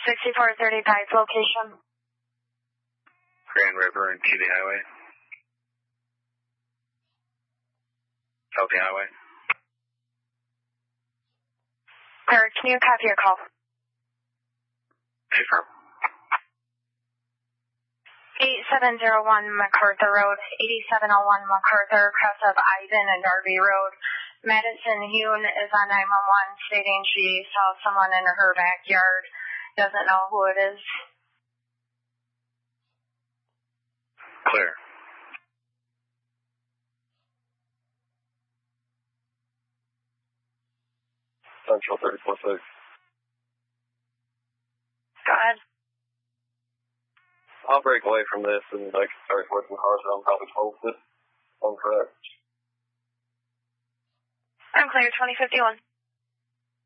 6435 location. Grand River and TV Highway. Healthy Highway. Clear, can you copy your call? Affirm. 8701 MacArthur Road, 8701 MacArthur, cross of Ivan and Darby Road. Madison Hune is on 911 stating she saw someone in her backyard. Doesn't know who it is. Clear. Central 346. Go ahead. I'll break away from this and I can start working hard, so I'm probably 12 this. I'm correct. I'm clear, 2051.